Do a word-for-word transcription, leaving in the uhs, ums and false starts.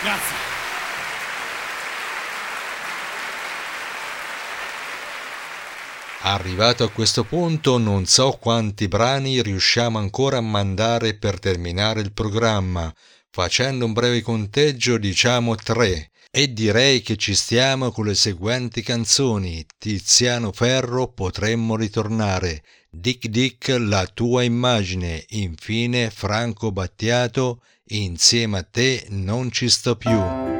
Grazie. Arrivato a questo punto non so quanti brani riusciamo ancora a mandare per terminare il programma. Facendo un breve conteggio diciamo tre. E direi che ci stiamo con le seguenti canzoni. Tiziano Ferro, Potremmo ritornare. Dick Dick, La tua immagine. Infine Franco Battiato, Insieme a te non ci sto più.